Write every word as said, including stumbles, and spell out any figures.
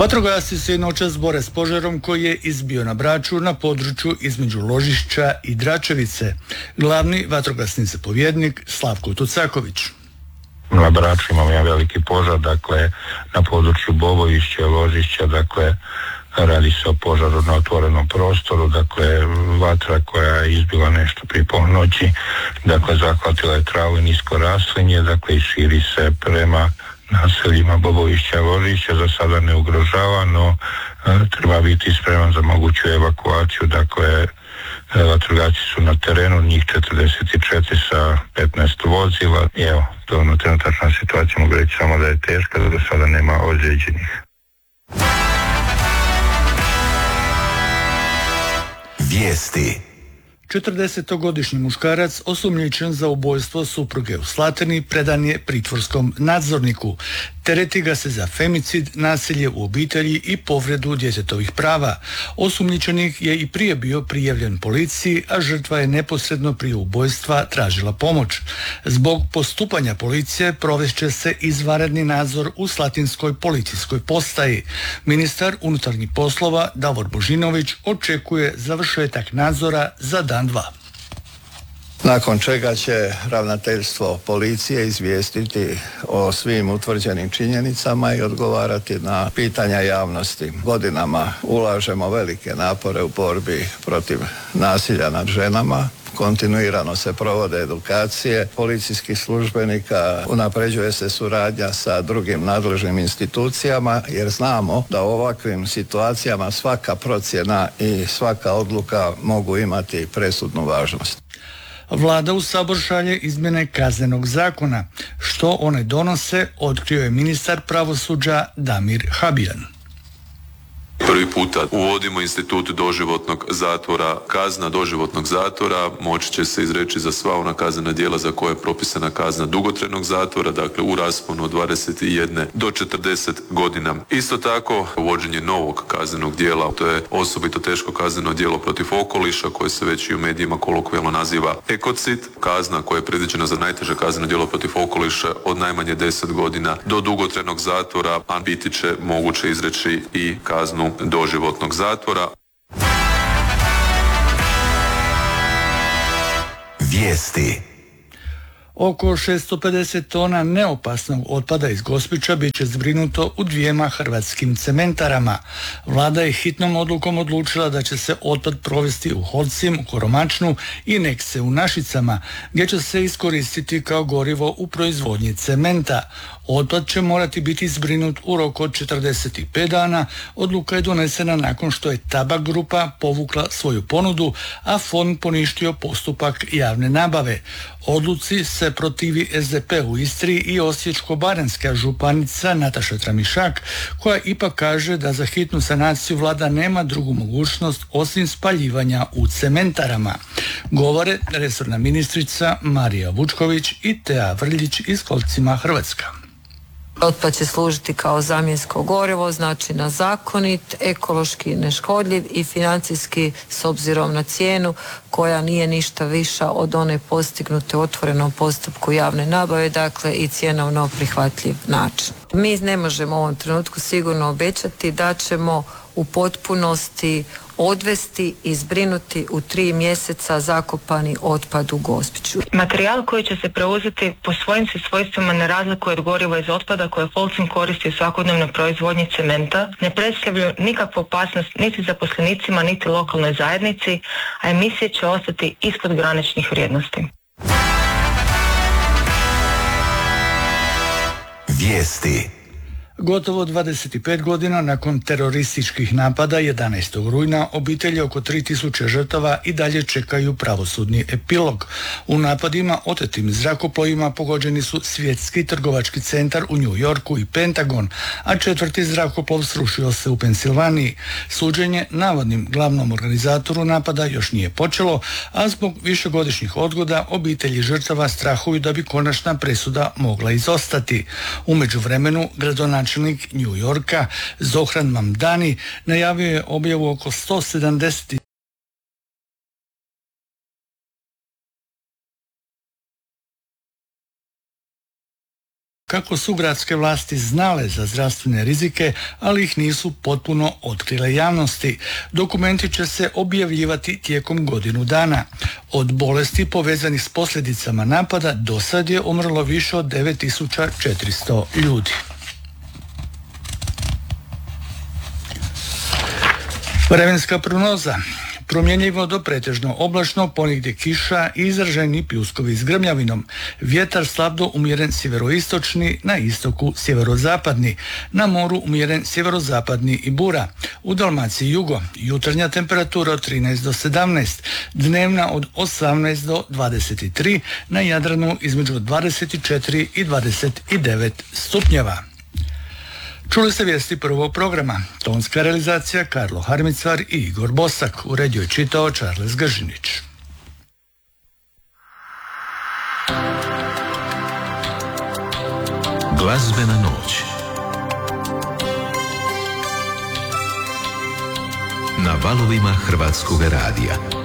Vatrogasci se noćas bore s požarom koji je izbio na Braču na području između Ložišća i Dračevice. Glavni vatrogasni zapovjednik Slavko Tucaković. Na Braču imamo jedan veliki požar, dakle na području Bobovišća, Ložišća, dakle radi se o požaru na otvorenom prostoru, dakle vatra koja je izbila nešto pri ponoći, dakle zahvatila je travu i nisko raslinje, dakle i širi se prema naseljima Bobovišća, Ložišća, za sada ne ugrožava, no e, treba biti spreman za moguću evakuaciju, dakle vatrogasci su na terenu, njih četrdeset četiri sa petnaest vozila. I evo, to je ono trenutačna situacija, mogu reći samo da je teška, da do sada nema ozlijeđenih. Vijesti. četrdesetogodišnji muškarac osumnjičen za ubojstvo supruge u Slatini predan je pritvorskom nadzorniku. Tereti ga se za femicid, nasilje u obitelji i povredu djetetovih prava. Osumnjičenik je i prije bio prijavljen policiji, a žrtva je neposredno prije ubojstva tražila pomoć. Zbog postupanja policije provest će se izvanredni nadzor u Slatinskoj policijskoj postaji. Ministar unutarnjih poslova Davor Božinović očekuje završetak nadzora za dan dva. Nakon čega će ravnateljstvo policije izvijestiti o svim utvrđenim činjenicama i odgovarati na pitanja javnosti. Godinama ulažemo velike napore u borbi protiv nasilja nad ženama. Kontinuirano se provode edukacije policijskih službenika, unapređuje se suradnja sa drugim nadležnim institucijama jer znamo da u ovakvim situacijama svaka procjena i svaka odluka mogu imati presudnu važnost. Vlada u Sabor šalje izmjene Kaznenog zakona. Što one donose, otkrio je ministar pravosuđa Damir Habijan. Prvi puta uvodimo institut doživotnog zatvora. Kazna doživotnog zatvora moći će se izreći za sva ona kaznena djela za koje je propisana kazna dugotrajnog zatvora, dakle u rasponu od dvadeset jedan do četrdeset godina. Isto tako, uvođenje novog kaznenog djela, to je osobito teško kazneno djelo protiv okoliša koje se već i u medijima kolokvijalno naziva ekocid. Kazna koja je predviđena za najteže kazneno djelo protiv okoliša od najmanje deset godina do dugotrajnog zatvora, a biti će moguće izreći i kaznu doživotnog zatvora. Vijesti. Oko šesto pedeset tona neopasnog otpada iz Gospića bit će zbrinuto u dvijema hrvatskim cementarama. Vlada je hitnom odlukom odlučila da će se otpad provesti u Holcim, u Koromačnu i Nekse u Našicama, gdje će se iskoristiti kao gorivo u proizvodnji cementa. Otpad će morati biti zbrinut u roku od četrdeset pet dana. Odluka je donesena nakon što je Tabak grupa povukla svoju ponudu, a fond poništio postupak javne nabave. Odluci se protivi S D P u Istri i Osječko-baranjska županica Nataša Tramišak, koja ipak kaže da za hitnu sanaciju vlada nema drugu mogućnost osim spaljivanja u cementarama. Govore resorna ministrica Marija Vučković i Tea Vrljić iz Kolcima, Hrvatska. Otpad će služiti kao zamjensko gorivo, znači na zakonit, ekološki neškodljiv i financijski s obzirom na cijenu koja nije ništa viša od one postignute u otvorenom postupku javne nabave, dakle i cjenovno prihvatljiv način. Mi ne možemo u ovom trenutku sigurno obećati da ćemo u potpunosti odvesti i zbrinuti u tri mjeseca zakopani otpad u Gospiću. Materijal koji će se preuzeti po svojim se svojstvima ne razlikuje od goriva iz otpada koje Holcim koristi u svakodnevnoj proizvodnji cementa, ne predstavljaju nikakvu opasnost niti zaposlenicima niti lokalnoj zajednici, a emisije će ostati ispod graničnih vrijednosti. Vijesti. Gotovo dvadeset pet godina nakon terorističkih napada jedanaestog rujna obitelji oko tri tisuće žrtava i dalje čekaju pravosudni epilog. U napadima otetim zrakoplovima pogođeni su Svjetski trgovački centar u New Yorku i Pentagon, a četvrti zrakoplov srušio se u Pensilvaniji. Suđenje navodnim glavnom organizatoru napada još nije počelo, a zbog višegodišnjih odgoda obitelji žrtava strahuju da bi konačna presuda mogla izostati. U međuvremenu gradonačelnik New Yorka Zohran Mamdani najavio je objavu oko sto sedamdeset kako su gradske vlasti znale za zdravstvene rizike, ali ih nisu potpuno otkrile javnosti. Dokumenti će se objavljivati tijekom godinu dana. Od bolesti povezanih s posljedicama napada do sad je umrlo više od devet tisuća četiristo ljudi. Vremenska prognoza. Promjenjivo do pretežno oblačno, ponegdje kiša i izraženi pljuskovi s grmljavinom. Vjetar slab do umjeren sjeveroistočni, na istoku sjeverozapadni. Na moru umjeren sjeverozapadni i bura. U Dalmaciji jugo. Jutarnja temperatura od trinaest do sedamnaest. Dnevna od osamnaest do dvadeset tri. Na Jadranu između dvadeset četiri i dvadeset devet stupnjeva. Čuli ste vijesti prvog programa. Tonska realizacija Karlo Harmicvar i Igor Bosak. Uredio je čitao Charles Gržinić. Glazbena noć na valovima Hrvatskog radija.